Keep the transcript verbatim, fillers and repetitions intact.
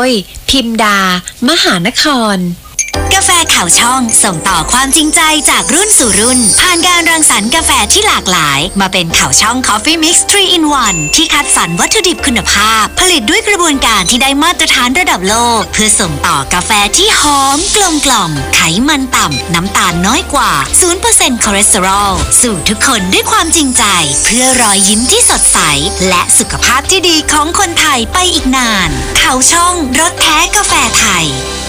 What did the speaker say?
ยพิมดามหานครกาแฟข่าวช่องส่งต่อความจริงใจจากรุ่นสู่รุ่นผ่านการรังสรรค์กาแฟที่หลากหลายมาเป็นข่าวช่อง Coffee Mix ทรี in วัน ที่คัดสรรวัตถุดิบคุณภาพผลิตด้วยกระบวนการที่ได้มาตรฐานระดับโลกเพื่อส่งต่อกาแฟที่หอมกลมกล่อมไขมันต่ำน้ำตาลน้อยกว่า ศูนย์เปอร์เซ็นต์ คอเลสเตอรอลสู่ทุกคนด้วยความจริงใจเพื่อรอยยิ้มที่สดใสและสุขภาพที่ดีของคนไทยไปอีกนานข่าวช่องรสแท้กาแฟไทย